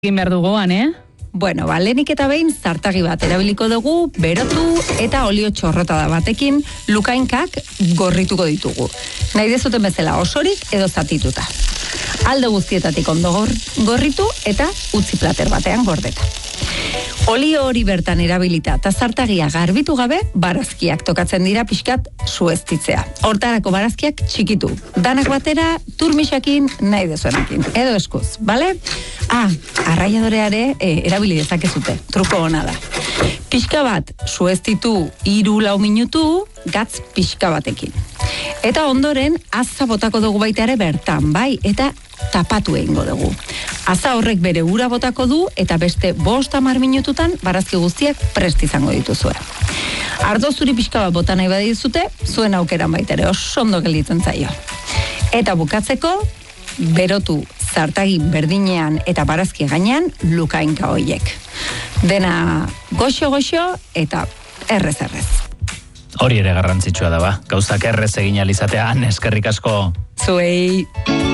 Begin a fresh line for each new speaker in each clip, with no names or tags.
Egin behar duguan,
Bueno, lehenik eta behin zartagi bat erabiliko dugu, berotu eta olio txorrotada batekin lukainkak gorrituko ditugu. Nahi dezuten bezala osorik edo zatituta. Alde guztietatik ondo gorritu eta utzi plater batean gordeta. Olio hori bertan erabilita eta zartagia garbitu gabe barazkiak tokatzen dira pixkat sueztitzea. Hortarako barazkiak txikitu. Danak batera turmisakin nahi dezuenakin. Edo eskuz, bale? Arraiadoreare erabili dezakezute. Truko ona da. Pixka bat sueztitu 3-4 minutu gatz pixka batekin. Eta ondoren aza botako dugu baita ere bertan, bai, eta tapatu egingo dugu. Aza horrek bere ura botako du eta beste 5-10 minututan barazki guztiak prest izango dituzue. Ardo zuri pixka bat bota nahi badizute, zuen aukeran baita ere oso ondo gelditzen zaio. Eta bukatzeko, berotu zartagi berdinean eta barazki gainean lukainka hoiek. Dena goxo-goxo eta errez-errez.
Hori ere garrantzitsua da ba. Gauzak errez egin alizatea, eskerrik asko.
Zuei.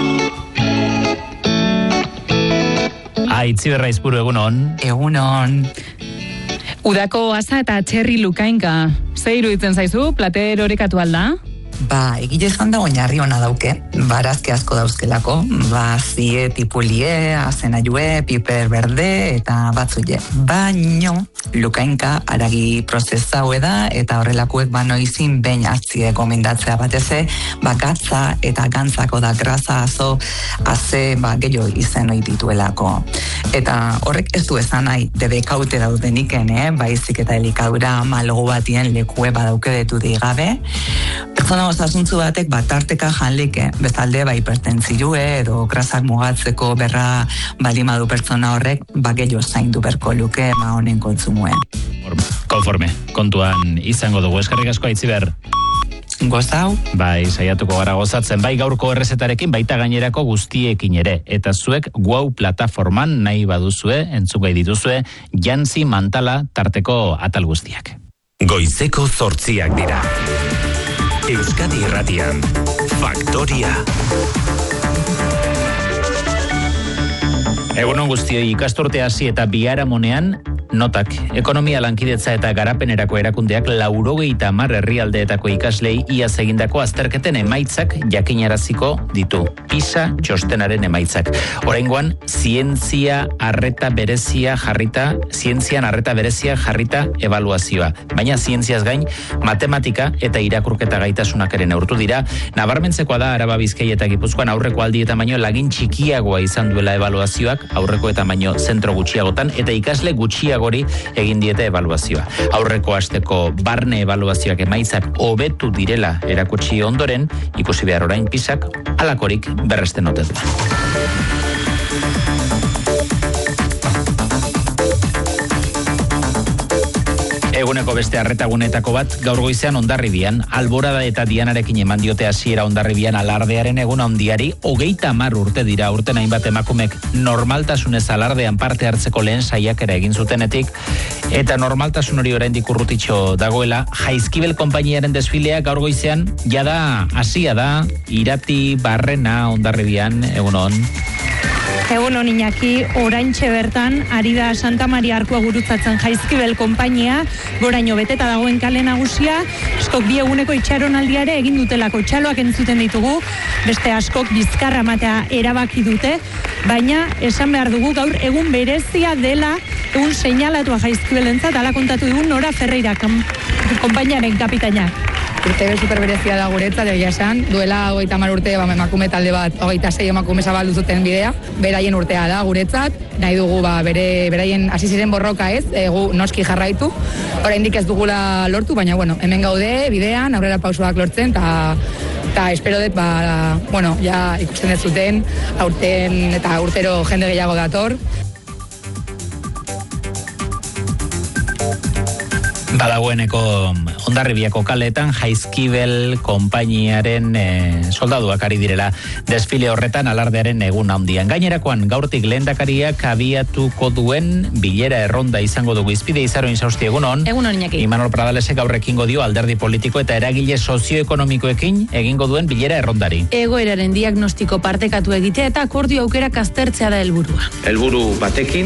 Itziberra Izpuru, egunon.
Egunon.
Udako asa eta txerri lukainka. Ze iruditzen zaizu, plater orekatu alda?
Egile esan da oinarri ona dauke, barazki asko dauzkelako, zie tipulie, azenaiue, piper berde eta batzuie. Baino, lukainka aragi prozesaue da eta horrelakuek noiz behin hartzie gomendatzea bateze, gatza eta gantzako da grasa aze gehiago izen ohi dituelako. Eta horrek ez du esan nahi, debekaute daudeniken, baizik eta elikadura malgo batien lekue badauke detu digabe. Pertsona osasuntzu batek tarteka janlike, bezalde hipertentzioa edo grasak mugatzeko berra balimadu pertsona horrek gehiago zaindu berko luke honen kontsumuen.
Konforme, kontuan izango dugu. Eskerrik asko Itziber.
Gozau?
Saiatuko gara gozatzen, gaurko errezetarekin, baita gainerako guztiekin ere. Eta zuek Guau plataforman nahi baduzue, entzungai dituzue, jantzi mantala tarteko atal guztiak.
Goizeko 8 dira. Euskadi Irratian, Faktoria.
Egunon guztioi, ikasturte hasi eta biharamonean notak. Ekonomia lankidetza eta garapenerako erakundeak 90 herrialdeetako ikaslei iaz egindako azterketen emaitzak jakinaraziko ditu. PISA txostenaren emaitzak. Oraingoan, zientzian arreta berezia jarrita ebaluazioa. Baina zientziaz gain, matematika eta irakurketa gaitasunak ere neurtu dira. Nabarmentzekoa da Araba, Bizkaia eta Gipuzkoan aurreko aldietan baino lagin txikiagoa izan duela ebaluazioak, aurreko eta baino zentro gutxiagotan, eta ikasle gutxiagori egin diete ebaluazioa. Aurreko asteko barne ebaluazioak emaitzak hobetu direla erakutsi ondoren, ikusi behar orain PISAk halakorik berresten ote du. Eguneko beste arretagunetako bat, gaur goizean Hondarribian, Alborada eta Dianarekin eman diote hasiera Hondarribian alardearen egun handiari, 30 urte dira urten hainbat emakumek normaltasunez alardean parte hartzeko lehen saiakera egin zutenetik, eta normaltasun hori oraindik urrutitxo dagoela, Jaizkibel konpainiaren desfilea gaur goizean, jada hasia da, Irati Barrena Hondarribian, egunon.
Egunon Iñaki, oraintxe bertan, ari da Santa Maria Arkua gurutzatzen Jaizkibel konpainia, goraino beteta dagoen kale nagusia, askok 2 eguneko itxaronaldiare egin dutelako txaloak entzuten ditugu, beste askok bizkarra matea erabaki dute, baina esan behar dugu gaur egun berezia dela, egun seinalatua Jaizkibelentzat, ala kontatu dugu Nora Ferreira, konpainiaren kapitaina.
Urte superberezia da guretzat, egia esan, duela 30 urte emakume talde bat, 26 emakume zabaldu zuten bidea, beraien urtea da guretzat, nahi dugu beraien hasi ziren borroka ez, gu noski jarraitu, oraindik ez dugula lortu, baina hemen gaude, bidean, aurrera pausoak lortzen, eta espero dut, ja ikusten ez zuten, aurten eta urtero jende gehiago dator.
Badagoeneko Hondarribiako kaletan Jaizkibel konpainiaren soldaduak ari direla desfile horretan alardearen egun handian. Gainerakoan gaurtik lehendakariak abiatuko duen bilera erronda izango dugu izpide Izaro Insausti egunon.
Egunon Iñaki.
Imanol Pradalesek gaur ekingo dio alderdi politiko eta eragile sozioekonomikoekin egingo duen bilera errondari.
Egoeraren diagnostiko partekatu egitea eta akordio aukerak aztertzea da helburua.
Helburu batekin